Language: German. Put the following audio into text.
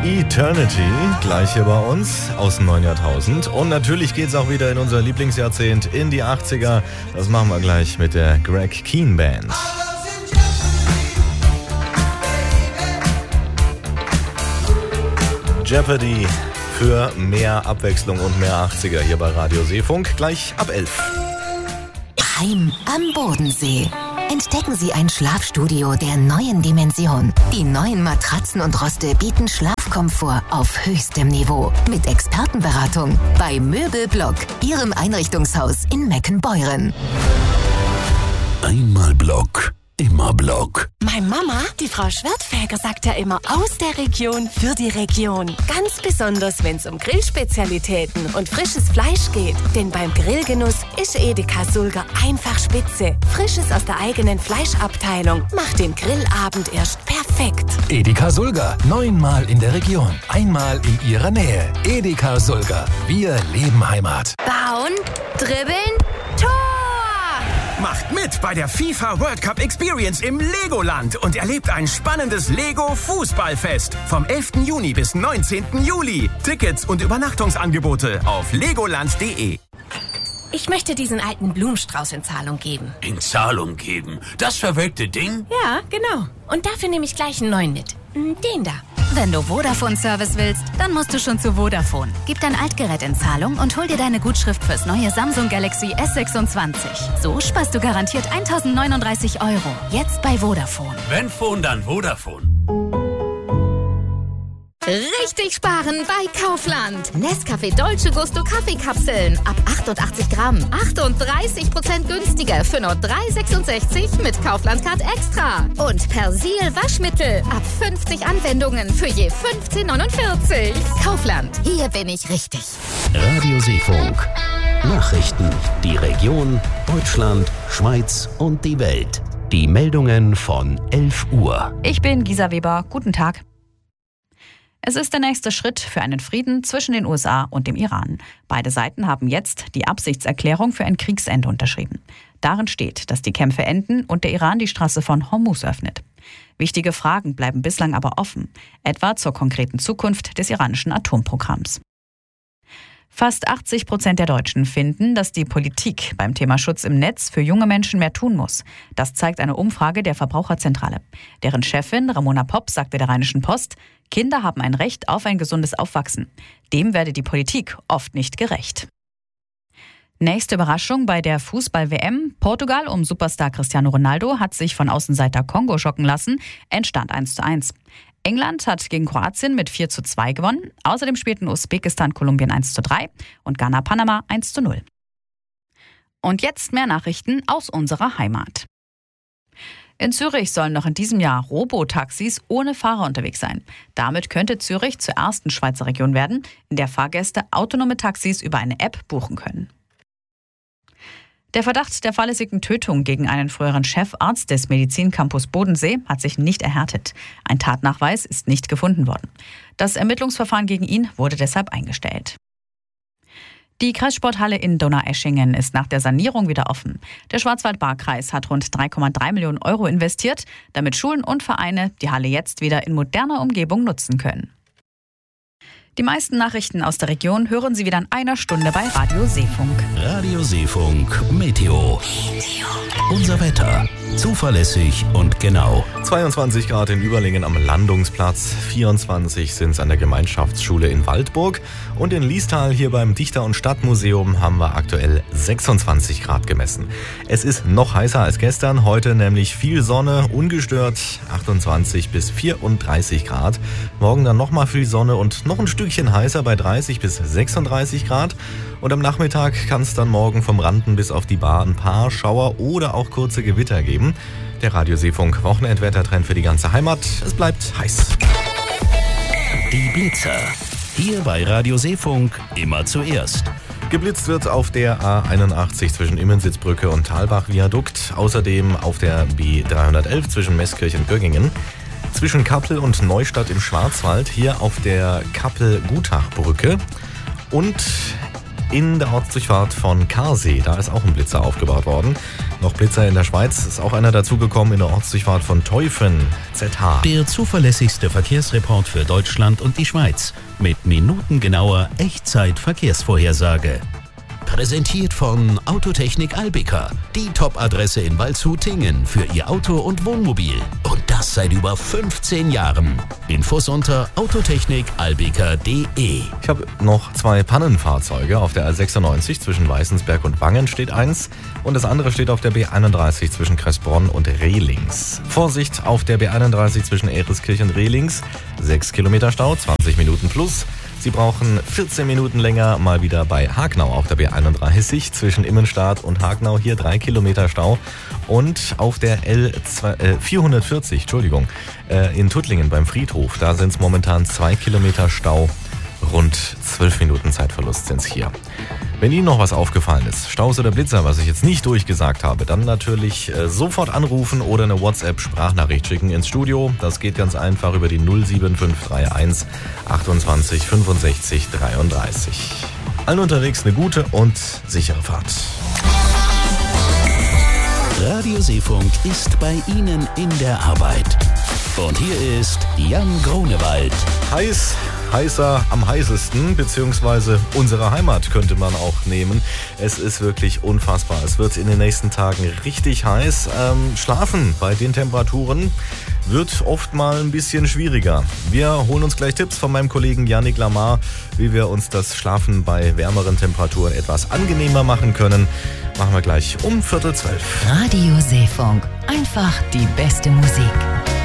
Eternity, gleich hier bei uns aus dem neuen Jahrtausend. Und natürlich geht's auch wieder in unser Lieblingsjahrzehnt, in die 80er. Das machen wir gleich mit der Greg Keen Band. Jeopardy für mehr Abwechslung und mehr 80er hier bei Radio Seefunk, gleich ab 11. Heim am Bodensee. Entdecken Sie ein Schlafstudio der neuen Dimension. Die neuen Matratzen und Roste bieten Schlafkomfort auf höchstem Niveau. Mit Expertenberatung bei Möbelblock, Ihrem Einrichtungshaus in Meckenbeuren. Einmal Block, immer Block. Meine Mama, die Frau Schwertfeger, sagt ja immer aus der Region für die Region. Ganz besonders, wenn es um Grillspezialitäten und frisches Fleisch geht. Denn beim Grillgenuss ist Edeka Sulger einfach spitze. Frisches aus der eigenen Fleischabteilung macht den Grillabend erst perfekt. Edeka Sulger, 9-mal in der Region, einmal in Ihrer Nähe. Edeka Sulger, wir leben Heimat. Bauen, dribbeln, Tor! Macht mit bei der FIFA World Cup Experience im Legoland und erlebt ein spannendes Lego-Fußballfest vom 11. Juni bis 19. Juli. Tickets und Übernachtungsangebote auf legoland.de. Ich möchte diesen alten Blumenstrauß in Zahlung geben. In Zahlung geben? Das verwelkte Ding? Ja, genau. Und dafür nehme ich gleich einen neuen mit. Den da. Wenn du Vodafone-Service willst, dann musst du schon zu Vodafone. Gib dein Altgerät in Zahlung und hol dir deine Gutschrift fürs neue Samsung Galaxy S26. So sparst du garantiert 1.039 €. Jetzt bei Vodafone. Wenn Phone, dann Vodafone. Richtig sparen bei Kaufland. Nescafé Dolce Gusto Kaffeekapseln. Ab 88 Gramm. 38% günstiger für nur 3,66 mit Kaufland-Card Extra. Und Persil Waschmittel. Ab 50 Anwendungen für je 15,49. Kaufland. Hier bin ich richtig. Radio Seefunk. Nachrichten. Die Region, Deutschland, Schweiz und die Welt. Die Meldungen von 11 Uhr. Ich bin Gisa Weber. Guten Tag. Es ist der nächste Schritt für einen Frieden zwischen den USA und dem Iran. Beide Seiten haben jetzt die Absichtserklärung für ein Kriegsende unterschrieben. Darin steht, dass die Kämpfe enden und der Iran die Straße von Hormuz öffnet. Wichtige Fragen bleiben bislang aber offen, etwa zur konkreten Zukunft des iranischen Atomprogramms. Fast 80% der Deutschen finden, dass die Politik beim Thema Schutz im Netz für junge Menschen mehr tun muss. Das zeigt eine Umfrage der Verbraucherzentrale. Deren Chefin Ramona Popp sagte der Rheinischen Post, Kinder haben ein Recht auf ein gesundes Aufwachsen. Dem werde die Politik oft nicht gerecht. Nächste Überraschung bei der Fußball-WM. Portugal um Superstar Cristiano Ronaldo hat sich von Außenseiter Kongo schocken lassen, entstand 1:1. England hat gegen Kroatien mit 4:2 gewonnen. Außerdem spielten Usbekistan Kolumbien 1:3 und Ghana Panama 1:0. Und jetzt mehr Nachrichten aus unserer Heimat. In Zürich sollen noch in diesem Jahr Robotaxis ohne Fahrer unterwegs sein. Damit könnte Zürich zur ersten Schweizer Region werden, in der Fahrgäste autonome Taxis über eine App buchen können. Der Verdacht der fahrlässigen Tötung gegen einen früheren Chefarzt des Medizincampus Bodensee hat sich nicht erhärtet. Ein Tatnachweis ist nicht gefunden worden. Das Ermittlungsverfahren gegen ihn wurde deshalb eingestellt. Die Kreissporthalle in Donaueschingen ist nach der Sanierung wieder offen. Der Schwarzwald-Baar-Kreis hat rund 3,3 Millionen € investiert, damit Schulen und Vereine die Halle jetzt wieder in moderner Umgebung nutzen können. Die meisten Nachrichten aus der Region hören Sie wieder in einer Stunde bei Radio Seefunk. Radio Seefunk Meteo. Unser Wetter. Zuverlässig und genau. 22 Grad in Überlingen am Landungsplatz, 24 sind es an der Gemeinschaftsschule in Waldburg und in Liestal hier beim Dichter- und Stadtmuseum haben wir aktuell 26 Grad gemessen. Es ist noch heißer als gestern, heute nämlich viel Sonne, ungestört 28 bis 34 Grad. Morgen dann nochmal viel Sonne und noch ein Stückchen heißer bei 30 bis 36 Grad. Und am Nachmittag kann es dann morgen vom Randen bis auf die Bar ein paar Schauer oder auch kurze Gewitter geben. Der Radio Seefunk Wochenendwettertrend für die ganze Heimat. Es bleibt heiß. Die Blitzer. Hier bei Radio Seefunk immer zuerst. Geblitzt wird auf der A81 zwischen Immensitzbrücke und Talbach-Viadukt. Außerdem auf der B311 zwischen Meßkirch und Göggingen. Zwischen Kappel und Neustadt im Schwarzwald. Hier auf der Kappel-Gutachbrücke. Und in der Ortsdurchfahrt von Karsee, da ist auch ein Blitzer aufgebaut worden. Noch Blitzer in der Schweiz, ist auch einer dazugekommen in der Ortsdurchfahrt von Teufen, ZH. Der zuverlässigste Verkehrsreport für Deutschland und die Schweiz mit minutengenauer Echtzeit-Verkehrsvorhersage. Präsentiert von Autotechnik Albika, die Top-Adresse in Waldshut-Tingen für Ihr Auto- und Wohnmobil. Und das seit über 15 Jahren. Infos unter autotechnikalbika.de. Ich habe noch 2 Pannenfahrzeuge. Auf der A96 zwischen Weißensberg und Wangen steht eins und das andere steht auf der B31 zwischen Kressbronn und Rehlings. Vorsicht auf der B31 zwischen Ehreskirchen und Rehlings. 6 Kilometer Stau, 20 Minuten plus. Sie brauchen 14 Minuten länger mal wieder bei Hagnau auf der B31 zwischen Immenstadt und Hagnau. Hier 3 Kilometer Stau. Und auf der L440, in Tuttlingen beim Friedhof, da sind es momentan 2 Kilometer Stau. Rund 12 Minuten Zeitverlust sind es hier. Wenn Ihnen noch was aufgefallen ist, Staus oder Blitzer, was ich jetzt nicht durchgesagt habe, dann natürlich sofort anrufen oder eine WhatsApp-Sprachnachricht schicken ins Studio. Das geht ganz einfach über die 07531 28 65 33. Allen unterwegs eine gute und sichere Fahrt. Radio Seefunk ist bei Ihnen in der Arbeit. Und hier ist Jan Grunewald. Heißer am heißesten, beziehungsweise unsere Heimat könnte man auch nehmen. Es ist wirklich unfassbar. Es wird in den nächsten Tagen richtig heiß. Schlafen bei den Temperaturen wird oft mal ein bisschen schwieriger. Wir holen uns gleich Tipps von meinem Kollegen Yannick Lamar, wie wir uns das Schlafen bei wärmeren Temperaturen etwas angenehmer machen können. Machen wir gleich um 11:45. Radio Seefunk. Einfach die beste Musik.